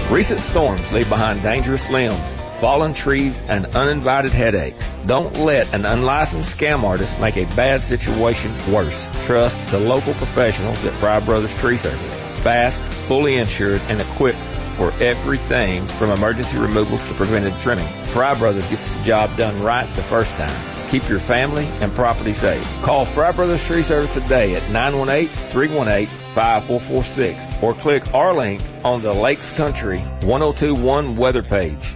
Recent storms leave behind dangerous limbs, fallen trees, and uninvited headaches. Don't let an unlicensed scam artist make a bad situation worse. Trust the local professionals at Fry Brothers Tree Service. Fast, fully insured, and equipped for everything from emergency removals to preventive trimming. Fry Brothers gets the job done right the first time. Keep your family and property safe. Call Fry Brothers Tree Service today at 918-318-5446 or click our link on the Lakes Country 1021 weather page.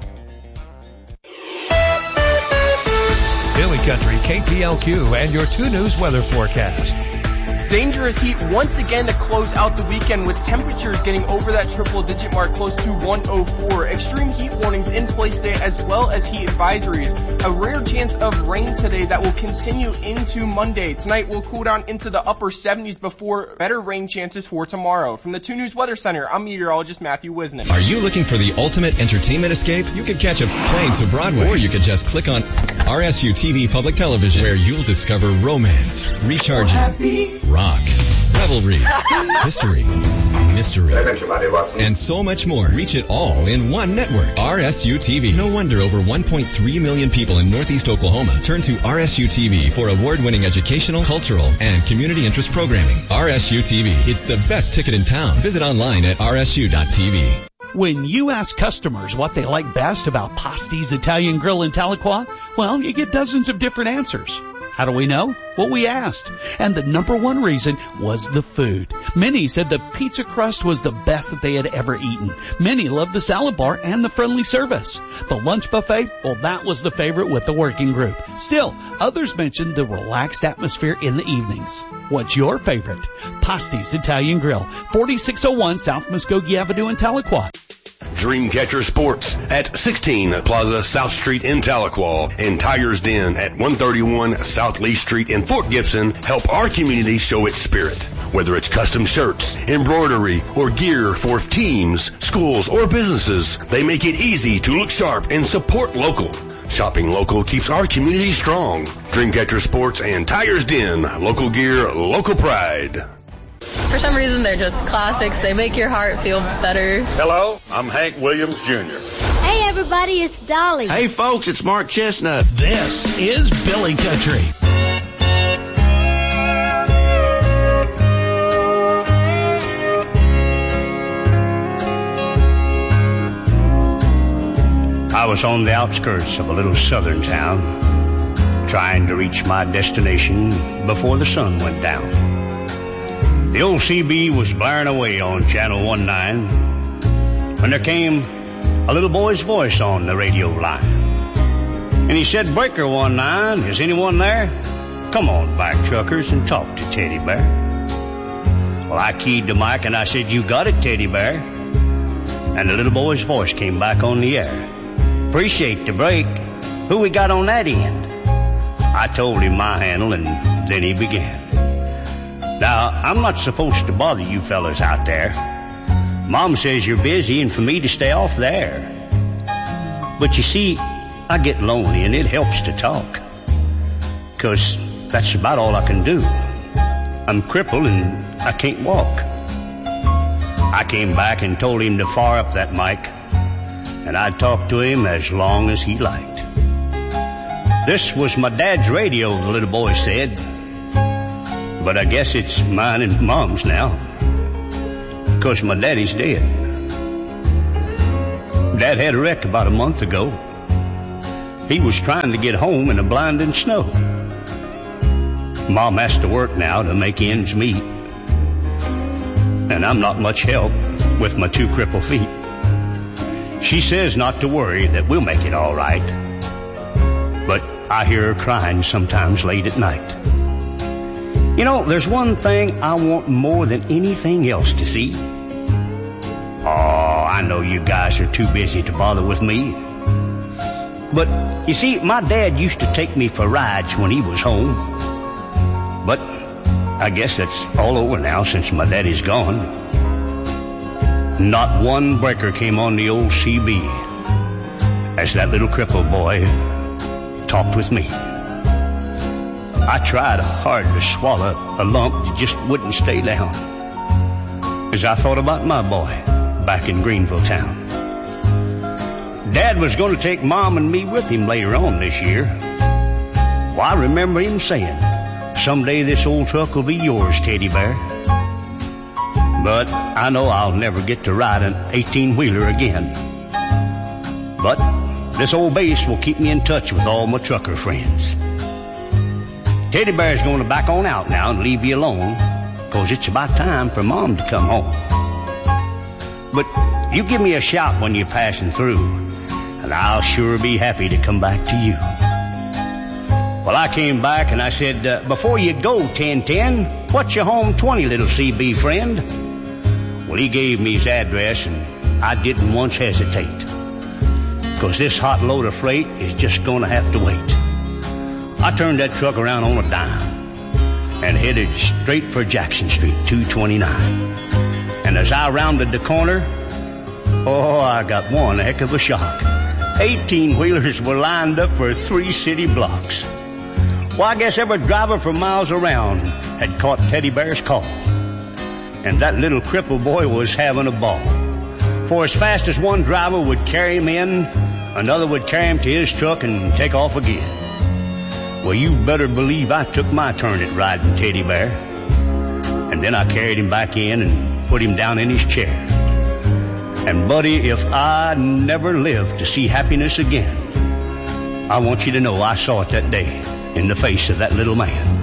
Billy Country, KPLQ, and your 2 News weather forecast. Dangerous heat once again to close out the weekend with temperatures getting over that triple-digit mark close to 104. Extreme heat warnings in place today as well as heat advisories. A rare chance of rain today that will continue into Monday. Tonight will cool down into the upper 70s before better rain chances for tomorrow. From the 2 News Weather Center, I'm meteorologist Matthew Wisnick. Are you looking for the ultimate entertainment escape? You could catch a plane to Broadway, or you could just click on RSU TV Public Television, where you'll discover romance, recharging, rock, revelry, history, mystery, and so much more. Reach it all in one network. RSU TV. No wonder over 1.3 million people in Northeast Oklahoma turn to RSU TV for award-winning educational, cultural, and community interest programming. RSU TV. It's the best ticket in town. Visit online at rsu.tv. When you ask customers what they like best about Pasti's Italian Grill in Tahlequah, well, you get dozens of different answers. How do we know? Well, we asked. And the number one reason was the food. Many said the pizza crust was the best that they had ever eaten. Many loved the salad bar and the friendly service. The lunch buffet, well, that was the favorite with the working group. Still, others mentioned the relaxed atmosphere in the evenings. What's your favorite? Pasti's Italian Grill, 4601 South Muskogee Avenue in Tahlequah. Dreamcatcher Sports at 16 Plaza South Street in Tahlequah and Tiger's Den at 131 South Lee Street in Fort Gibson help our community show its spirit. Whether it's custom shirts, embroidery, or gear for teams, schools, or businesses, they make it easy to look sharp and support local. Shopping local keeps our community strong. Dreamcatcher Sports and Tiger's Den. Local gear, local pride. For some reason, they're just classics. They make your heart feel better. Hello, I'm Hank Williams Jr. Hey, everybody, it's Dolly. Hey, folks, it's Mark Chestnut. This is Billy Country. I was on the outskirts of a little southern town, trying to reach my destination before the sun went down. The old CB was blaring away on Channel 19 when there came a little boy's voice on the radio line. And he said, "Breaker 19, is anyone there? Come on back, truckers, and talk to Teddy Bear." Well, I keyed the mic and I said, "You got it, Teddy Bear." And the little boy's voice came back on the air. "Appreciate the break. Who we got on that end?" I told him my handle, and then he began. "Now, I'm not supposed to bother you fellas out there. Mom says you're busy and for me to stay off the air. But you see, I get lonely and it helps to talk. 'Cause that's about all I can do. I'm crippled and I can't walk." I came back and told him to fire up that mic, and I'd talk to him as long as he liked. "This was my dad's radio," the little boy said. "But I guess it's mine and Mom's now, 'cause my daddy's dead. Dad had a wreck about a month ago. He was trying to get home in the blinding snow. Mom has to work now to make ends meet, and I'm not much help with my 2 crippled feet. She says not to worry, that we'll make it all right. But I hear her crying sometimes late at night. You know, there's one thing I want more than anything else to see. Oh, I know you guys are too busy to bother with me. But, you see, my dad used to take me for rides when he was home. But I guess that's all over now since my daddy's gone. Not one breaker came on the old CB as that little crippled boy talked with me. I tried hard to swallow a lump that just wouldn't stay down as I thought about my boy, back in Greenville town. Dad was going to take Mom and me with him later on this year. Well, I remember him saying, "Someday this old truck will be yours, Teddy Bear." But I know I'll never get to ride an 18-wheeler again. But this old base will keep me in touch with all my trucker friends. Teddy Bear's going to back on out now and leave you alone, 'cause it's about time for Mom to come home. But you give me a shout when you're passing through, and I'll sure be happy to come back to you. Well, I came back and I said, "Before you go, 1010, what's your home 20, little CB friend?" Well, he gave me his address, and I didn't once hesitate, 'cause this hot load of freight is just going to have to wait. I turned that truck around on a dime and headed straight for Jackson Street, 229. And as I rounded the corner, I got one heck of a shock. 18-wheelers were lined up for 3 city blocks. Well, I guess every driver for miles around had caught Teddy Bear's call. And that little cripple boy was having a ball. For as fast as one driver would carry him in, another would carry him to his truck and take off again. Well, you better believe I took my turn at riding Teddy Bear. And then I carried him back in and put him down in his chair. And buddy, if I never live to see happiness again, I want you to know I saw it that day in the face of that little man.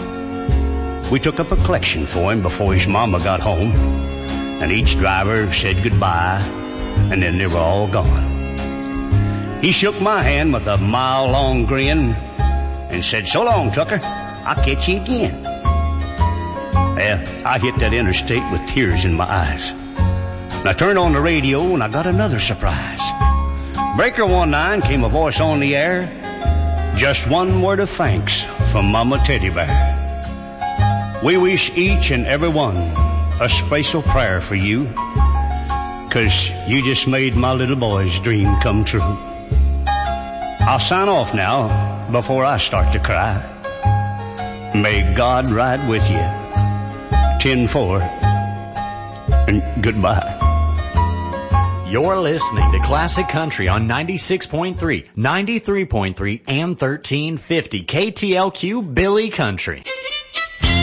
We took up a collection for him before his mama got home, and each driver said goodbye, and then they were all gone. He shook my hand with a mile-long grin and said, "So long, trucker. I'll catch you again." Well, I hit that interstate with tears in my eyes. And I turned on the radio and I got another surprise. Breaker 19 came a voice on the air. "Just one word of thanks from Mama Teddy Bear. We wish each and every one a special prayer for you, 'cause you just made my little boy's dream come true." I'll sign off now before I start to cry. May God ride with you. 10-4, and goodbye. You're listening to Classic Country on 96.3, 93.3, and 1350 KTLQ Billy Country.